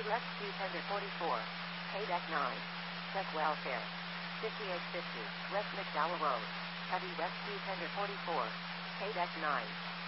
Rescue Tender 44. Pay Deck 9. Check Welfare. 5850 West McDowell Road. Heavy Rescue Tender 44. Pay Deck 9.